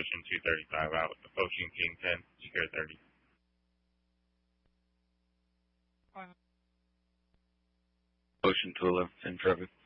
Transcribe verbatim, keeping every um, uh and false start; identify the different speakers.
Speaker 1: Ocean two thirty-five out. Ocean King ten, Secure thirty.
Speaker 2: Fine.
Speaker 3: Ocean two eleven, ten traffic.